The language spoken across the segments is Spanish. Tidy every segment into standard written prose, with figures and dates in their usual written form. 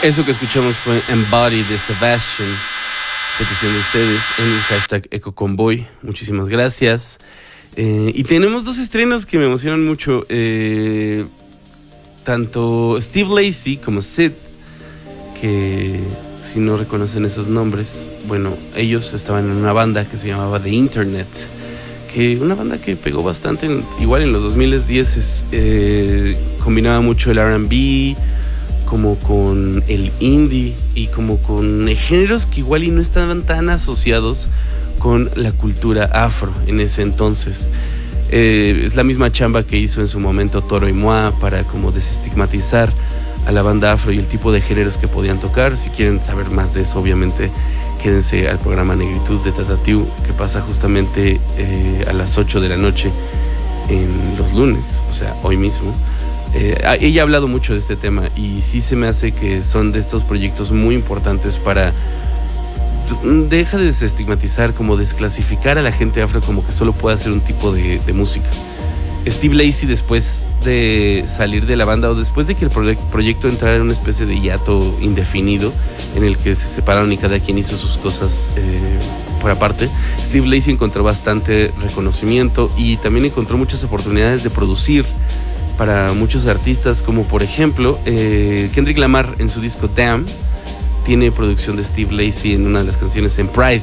Eso que escuchamos fue Embody de Sebastian, petición de ustedes en el hashtag EcoConvoy. Muchísimas gracias. Y tenemos dos estrenos que me emocionan mucho. Tanto Steve Lacy como Sid, que si no reconocen esos nombres, bueno, ellos estaban en una banda que se llamaba The Internet, que una banda que pegó bastante, igual en los 2010, combinaba mucho el R&B como con el indie y como con géneros que igual y no estaban tan asociados con la cultura afro en ese entonces. Es la misma chamba que hizo en su momento Toro y Moi para como desestigmatizar a la banda afro y el tipo de géneros que podían tocar. Si quieren saber más de eso, obviamente quédense al programa Negritud de Tatatiu, que pasa justamente a las 8 de la noche en los lunes, o sea, hoy mismo. Ella ha hablado mucho de este tema y sí se me hace que son de estos proyectos muy importantes para deja de desestigmatizar, como desclasificar a la gente afro como que solo puede hacer un tipo de música. Steve Lacy, después de salir de la banda o después de que el proyecto entrara en una especie de hiato indefinido en el que se separaron y cada quien hizo sus cosas por aparte, Steve Lacy encontró bastante reconocimiento y también encontró muchas oportunidades de producir para muchos artistas, como por ejemplo Kendrick Lamar en su disco Damn tiene producción de Steve Lacy en una de las canciones, en Pride,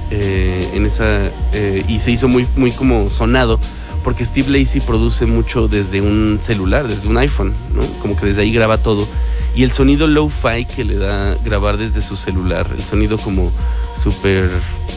y se hizo muy, muy como sonado porque Steve Lacy produce mucho desde un celular, desde un iPhone, ¿no? Como que desde ahí graba todo. Y el sonido lo-fi que le da grabar desde su celular, el sonido como súper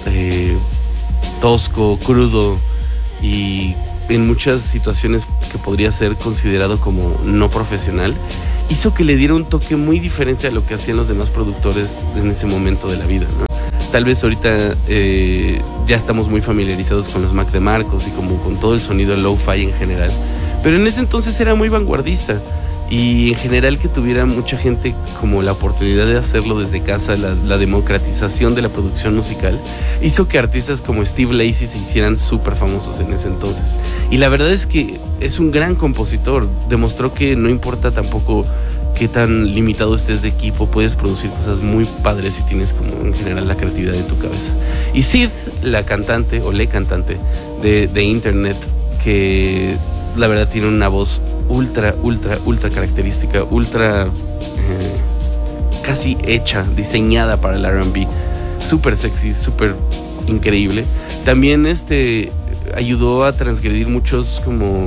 tosco, crudo y en muchas situaciones que podría ser considerado como no profesional, hizo que le diera un toque muy diferente a lo que hacían los demás productores en ese momento de la vida, ¿no? Tal vez ahorita ya estamos muy familiarizados con los Mac de Marcos y como con todo el sonido lo-fi en general, pero en ese entonces era muy vanguardista y en general que tuviera mucha gente como la oportunidad de hacerlo desde casa, la democratización de la producción musical hizo que artistas como Steve Lacy se hicieran súper famosos en ese entonces. Y la verdad es que es un gran compositor, demostró que no importa tampoco qué tan limitado estés de equipo, puedes producir cosas muy padres si tienes como en general la creatividad en tu cabeza. Y Sid, la cantante o le cantante de Internet, que la verdad tiene una voz ultra característica, casi hecha, diseñada para el R&B, súper sexy, súper increíble. También ayudó a transgredir muchos como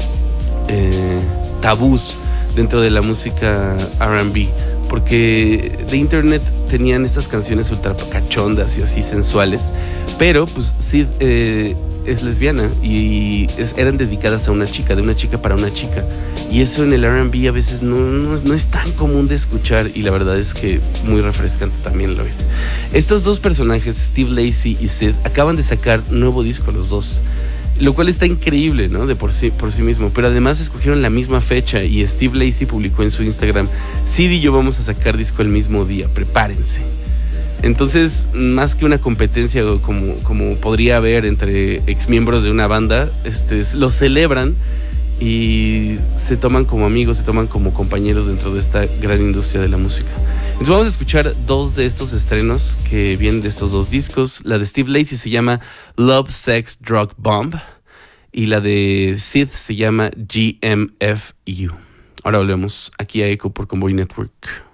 tabús dentro de la música R&B, porque The Internet tenían estas canciones ultra cachondas y así sensuales, pero pues Sid es lesbiana y eran dedicadas a una chica, de una chica para una chica, y eso en el R&B a veces no es tan común de escuchar y la verdad es que muy refrescante también lo es. Estos dos personajes, Steve Lacy y Sid, acaban de sacar nuevo disco los dos, lo cual está increíble, ¿no? De por sí mismo, pero además escogieron la misma fecha y Steve Lacy publicó en su Instagram: Sid y yo vamos a sacar disco el mismo día, prepárense. Entonces, más que una competencia como podría haber entre exmiembros de una banda, lo celebran y se toman como amigos, se toman como compañeros dentro de esta gran industria de la música. Entonces vamos a escuchar dos de estos estrenos que vienen de estos dos discos. La de Steve Lacy se llama Love, Sex, Drug, Bomb y la de Sid se llama GMFU. Ahora volvemos aquí a Eco por Convoy Network.